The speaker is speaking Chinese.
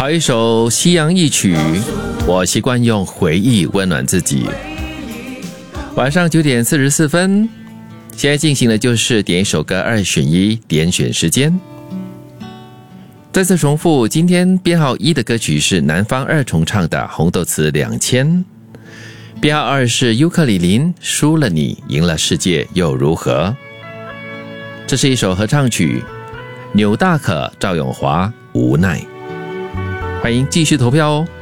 找一首西洋一曲，我习惯用回忆温暖自己。晚上9点44分，现在进行的就是点一首歌2选1点选时间。再次重复，今天编号1的歌曲是南方2重唱的《红豆词2000》，编号2是尤克里林输了你赢了世界又如何。这是一首合唱曲，钮大可、赵咏华无奈。欢迎继续投票哦。